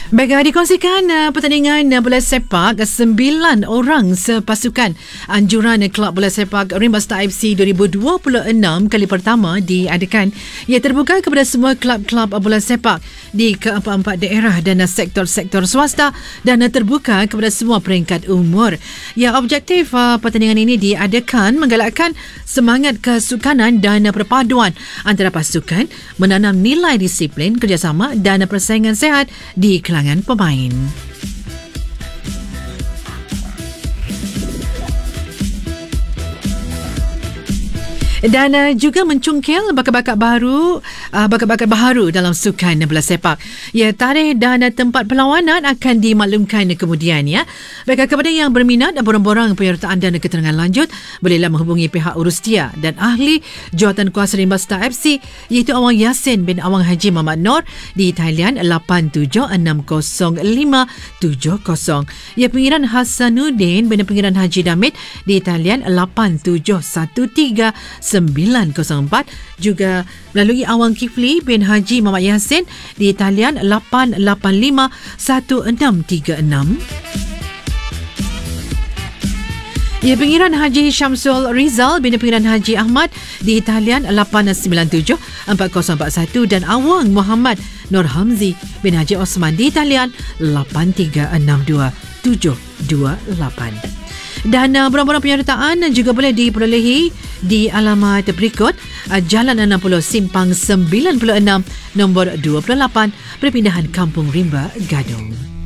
Baik, dikongsikan pertandingan bola sepak 9 orang sepasukan anjuran Kelab Bola Sepak Rimba Star FC 2026 kali pertama diadakan. Ia terbuka kepada semua kelab-kelab bola sepak di keempat-empat daerah dan sektor-sektor swasta dan terbuka kepada semua peringkat umur. Ya, objektif pertandingan ini diadakan menggalakkan semangat kesukanan dan perpaduan antara pasukan, menanam nilai disiplin, kerjasama dan persaingan sehat di kalangan pemain. Dan juga mencungkil bakat-bakat baharu dalam sukan bola sepak. Ya, tarikh dan tempat perlawanan akan dimaklumkan kemudian ya. Baik, kepada yang berminat borang-borang penyertaan dan keterangan lanjut, bolehlah menghubungi pihak urustia dan ahli jawatan kuasa Rimba Star FC iaitu Awang Yasin bin Awang Haji Muhammad Noor di Thailand 87600570. Ya, Pengiran Hasanuddin bin Pengiran Haji Damit di Thailand 8713 904, juga melalui Awang Kifli bin Haji Muhammad Yasin di talian 885 1636. Ya, Pengiran Haji Syamsul Rizal bin Pengiran Haji Ahmad di talian 897 4041 dan Awang Muhammad Nur Hamzi bin Haji Osman di talian 8362 728. Dan borang-borang penyertaan juga boleh diperolehi di alamat berikut: Jalan 60 Simpang 96 nombor 28, Perpindahan Kampung Rimba, Gadong.